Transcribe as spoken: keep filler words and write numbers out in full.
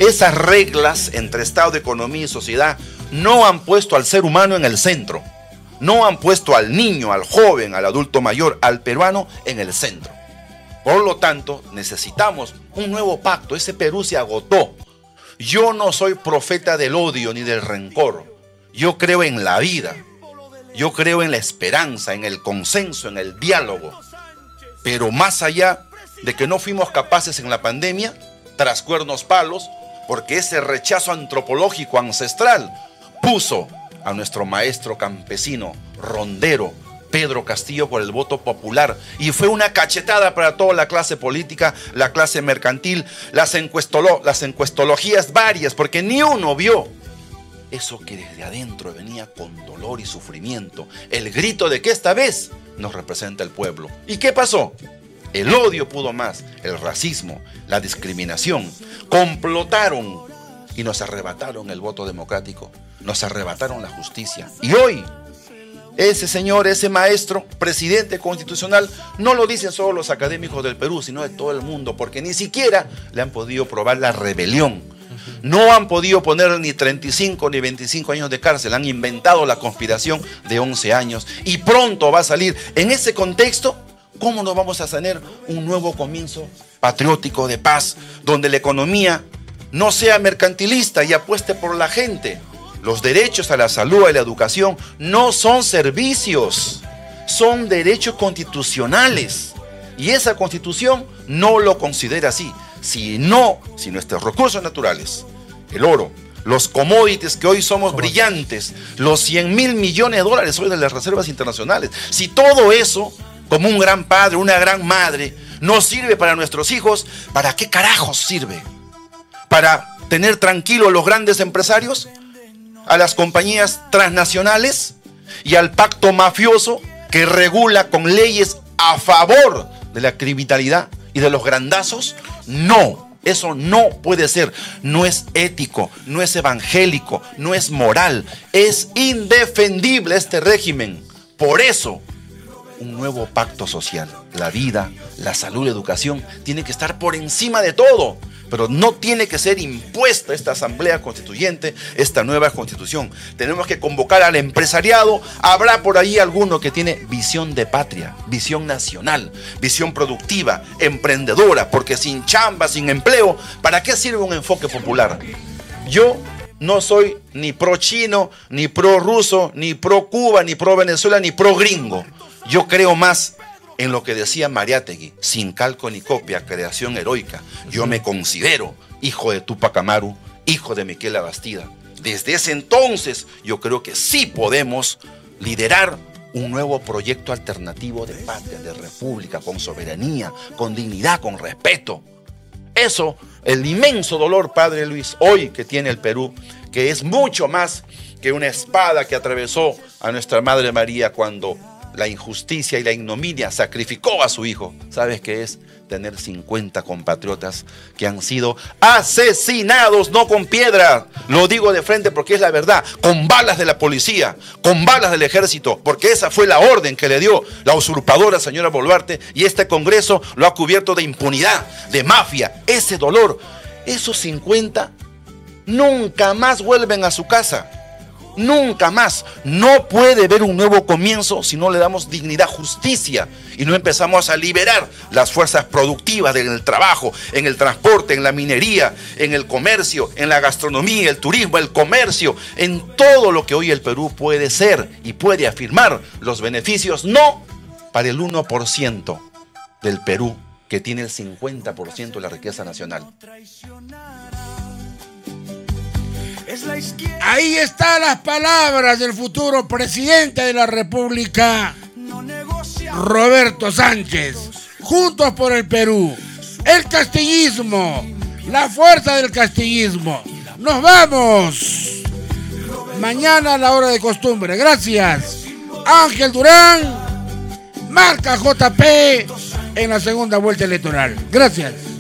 Esas reglas entre Estado, economía y sociedad no han puesto al ser humano en el centro. No han puesto al niño, al joven, al adulto mayor, al peruano en el centro. Por lo tanto, necesitamos un nuevo pacto. Ese Perú se agotó. Yo no soy profeta del odio ni del rencor. Yo creo en la vida. Yo creo en la esperanza, en el consenso, en el diálogo. Pero más allá de que no fuimos capaces en la pandemia, tras cuernos palos, porque ese rechazo antropológico ancestral puso a nuestro maestro campesino, rondero, Pedro Castillo, por el voto popular, y fue una cachetada para toda la clase política, la clase mercantil, las, encuestolo- las encuestologías varias, porque ni uno vio eso que desde adentro venía con dolor y sufrimiento, el grito de que esta vez nos representa el pueblo. ¿Y qué pasó? El odio pudo más, el racismo, la discriminación, complotaron y nos arrebataron el voto democrático, nos arrebataron la justicia. Y hoy, ese señor, ese maestro, presidente constitucional, no lo dicen solo los académicos del Perú, sino de todo el mundo, porque ni siquiera le han podido probar la rebelión. No han podido poner ni treinta y cinco ni veinticinco años de cárcel, han inventado la conspiración de once años y pronto va a salir. En ese contexto, ¿cómo no vamos a tener un nuevo comienzo patriótico de paz, donde la economía no sea mercantilista y apueste por la gente? Los derechos a la salud y a la educación no son servicios, son derechos constitucionales. Y esa constitución no lo considera así. Si no, si nuestros recursos naturales, el oro, los commodities que hoy somos brillantes, los cien mil millones de dólares hoy de las reservas internacionales, si todo eso, como un gran padre, una gran madre, no sirve para nuestros hijos, ¿para qué carajos sirve? ¿Para tener tranquilos los grandes empresarios? ¿A las compañías transnacionales? ¿Y al pacto mafioso que regula con leyes a favor de la criminalidad y de los grandazos? No, eso no puede ser. No es ético, no es evangélico, no es moral. Es indefendible este régimen. Por eso, un nuevo pacto social, la vida, la salud, la educación, tiene que estar por encima de todo. Pero no tiene que ser impuesta esta asamblea constituyente, esta nueva constitución. Tenemos que convocar al empresariado. Habrá por ahí alguno que tiene visión de patria, visión nacional, visión productiva, emprendedora, porque sin chamba, sin empleo, ¿para qué sirve un enfoque popular? Yo no soy ni pro chino, ni pro ruso, ni pro Cuba, ni pro Venezuela, ni pro gringo. Yo creo más en lo que decía Mariátegui, sin calco ni copia, creación heroica. Yo me considero hijo de Túpac Amaru, hijo de Miquela Bastida. Desde ese entonces yo creo que sí podemos liderar un nuevo proyecto alternativo de patria, de república, con soberanía, con dignidad, con respeto. Eso, el inmenso dolor, Padre Luis, hoy que tiene el Perú, que es mucho más que una espada que atravesó a nuestra Madre María cuando la injusticia y la ignominia sacrificó a su hijo. ¿Sabes qué es? Tener cincuenta compatriotas que han sido asesinados, no con piedra. Lo digo de frente porque es la verdad. Con balas de la policía, con balas del ejército, porque esa fue la orden que le dio la usurpadora señora Boluarte, y este Congreso lo ha cubierto de impunidad, de mafia. Ese dolor, esos cincuenta nunca más vuelven a su casa. Nunca más. No puede haber un nuevo comienzo si no le damos dignidad, justicia y no empezamos a liberar las fuerzas productivas en el trabajo, en el transporte, en la minería, en el comercio, en la gastronomía, el turismo, el comercio, en todo lo que hoy el Perú puede ser y puede afirmar los beneficios, no para el uno por ciento del Perú que tiene el cincuenta por ciento de la riqueza nacional. Ahí están las palabras del futuro presidente de la República, Roberto Sánchez. Juntos por el Perú. El castillismo, la fuerza del castillismo. Nos vamos. Mañana a la hora de costumbre. Gracias. Ángel Durán, marca J P en la segunda vuelta electoral. Gracias.